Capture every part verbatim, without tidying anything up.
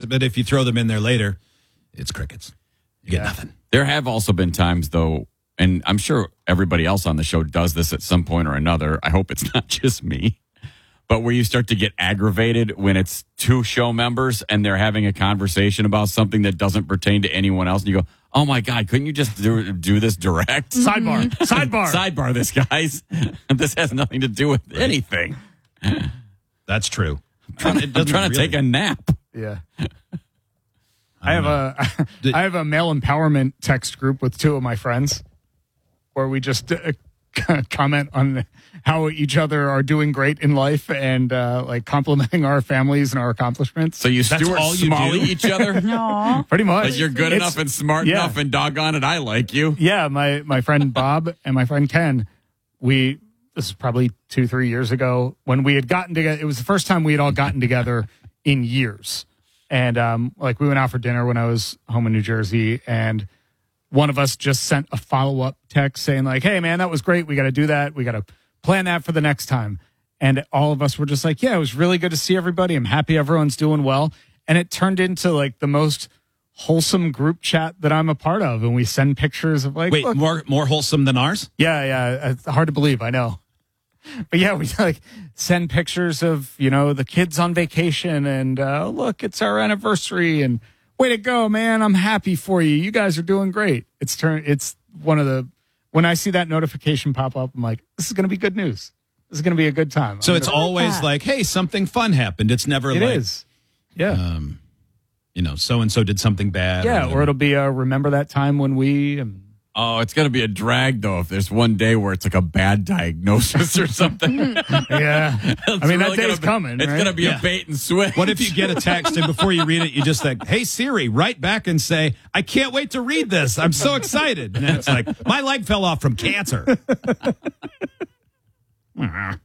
but if you throw them in there later, it's crickets. You get Yeah. nothing. There have also been times, though, and I'm sure everybody else on the show does this at some point or another. I hope it's not just me. But where you start to get aggravated when it's two show members and they're having a conversation about something that doesn't pertain to anyone else. And you go, oh, my God, couldn't you just do, do this direct? Sidebar. Sidebar. Sidebar this, guys. This has nothing to do with anything. That's true. I'm trying, I'm trying to take a nap. Yeah. I have a I have a male empowerment text group with two of my friends where we just uh, comment on how each other are doing great in life and uh, like complimenting our families and our accomplishments. So you That's Stuart all you Smalley do? each other? No. Pretty much. Like you're good It's- enough and smart yeah. enough and doggone it, I like you. Yeah, my my friend Bob and my friend Ken, we this is probably two, three years ago when we had gotten together. It was the first time we had all gotten together in years. And um, like we went out for dinner when I was home in New Jersey, and one of us just sent a follow up text saying like, "Hey man, that was great. We got to do that. We got to plan that for the next time." And all of us were just like, "Yeah, it was really good to see everybody. I'm happy everyone's doing well." And it turned into like the most wholesome group chat that I'm a part of. And we send pictures of like, Wait, look, more more wholesome than ours? yeah, yeah. It's hard to believe, I know. But yeah, we like send pictures of, you know, the kids on vacation and uh, look, it's our anniversary and way to go, man. I'm happy for you. You guys are doing great. It's turn it's one of the when I see that notification pop up, I'm like, this is gonna be good news. This is gonna be a good time. So I'm it's gonna- always that. like, hey, something fun happened. It's never It like, is. Yeah. um, you know, so and so did something bad. yeah, whatever. or it'll be uh remember that time when we um, Oh, it's going to be a drag, though, if there's one day where it's like a bad diagnosis or something. yeah. It's I mean, that really day's gonna be- coming. It's right? going to be Yeah. a bait and switch. What if you get a text and before you read it, you just like, hey, Siri, write back and say, I can't wait to read this. I'm so excited. And then it's like, my leg fell off from cancer. I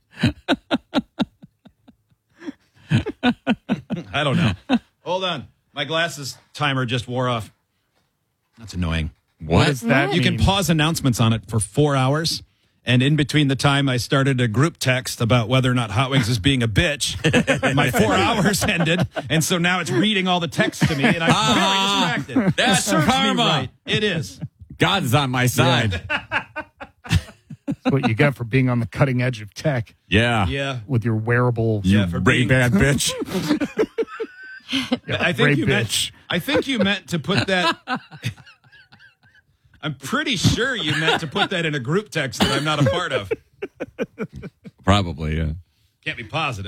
don't know. Hold on. My glasses timer just wore off. That's annoying. What? does that You can mean? pause announcements on it for four hours. And in between the time I started a group text about whether or not Hot Wings is being a bitch, my four hours ended. And so now it's reading all the texts to me, and I'm Ah, very distracted. that's It serves me karma. right. It is. God's on my side. That's what you get for being on the cutting edge of tech Yeah. Yeah. with your wearable You Yeah, for being- Ray-Ban bitch. I think Ray you bitch. meant. I think you meant to put that. I'm pretty sure you meant to put that in a group text that I'm not a part of. Probably, yeah. Can't be positive.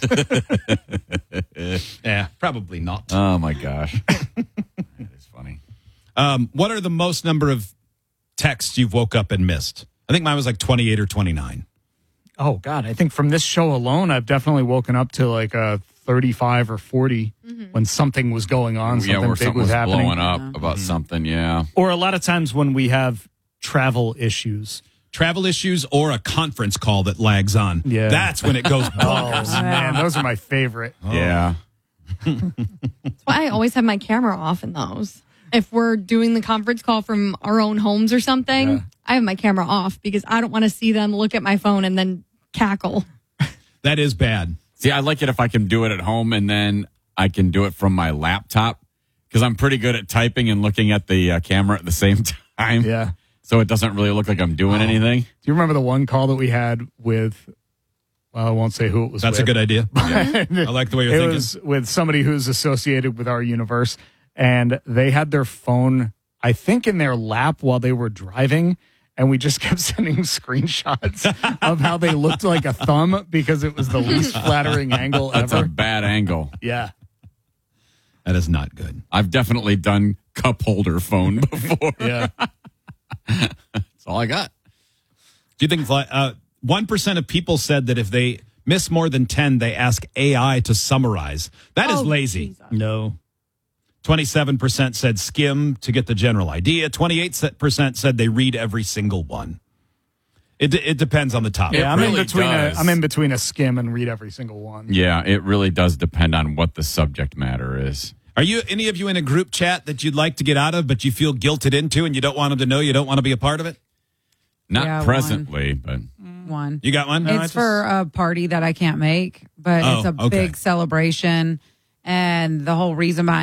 Yeah, probably not. Oh, my gosh. That is funny. Um, what are the most number of texts you've woke up and missed? I think mine was like twenty-eight or twenty-nine. Oh God, I think from this show alone, I've definitely woken up to like a thirty-five or forty when something was going on, Yeah, something where big something was was happening. blowing up about something, yeah. Or a lot of times when we have travel issues. Travel issues or a conference call that lags on. Yeah. That's when it goes bonkers. Oh man, those are my favorite. Yeah. That's why I always have my camera off in those. If we're doing the conference call from our own homes or something, Yeah. I have my camera off because I don't want to see them look at my phone and then cackle. That is bad. See, I like it if I can do it at home and then I can do it from my laptop because I'm pretty good at typing and looking at the uh, camera at the same time. Yeah. So it doesn't really look like I'm doing anything. Do you remember the one call that we had with? Well, I won't say who it was. That's a with. good idea. I like the way you're It thinking. was with somebody who's associated with our universe, and they had their phone, I think, in their lap while they were driving, and we just kept sending screenshots of how they looked like a thumb because it was the least flattering angle That's ever. a bad angle. Yeah. That is not good. I've definitely done cup holder phone before. Yeah. That's all I got. Do you think uh, one percent of people said that if they miss more than ten, they ask A I to summarize? That is Oh, lazy. Jesus. No. twenty-seven percent said skim to get the general idea. twenty-eight percent said they read every single one. It, it depends on the topic. Yeah, I'm really in between does. a I'm in between a skim and read every single one. Yeah, it really does depend on what the subject matter is. Are you any of you in a group chat that you'd like to get out of, but you feel guilted into and you don't want them to know, you don't want to be a part of it? Not Yeah, presently, but One. You got one? No, I It's just- for a party that I can't make, but Oh, it's a okay. big celebration. And the whole reason behind